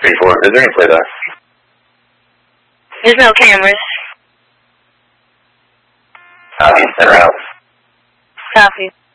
3-4. Is there any playback? There's no cameras. Copy. Center out. Copy.